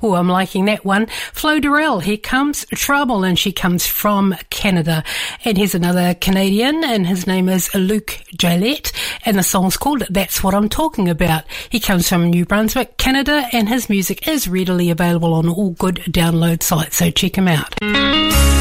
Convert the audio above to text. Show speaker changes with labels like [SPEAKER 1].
[SPEAKER 1] Oh, I'm liking that one. Flo Durrell, Here Comes Trouble, and she comes from Canada. And here's another Canadian, and his name is Luke Gillette, and the song's called That's What I'm Talking About. He comes from New Brunswick, Canada, and his music is readily available on all good download sites, so check him out.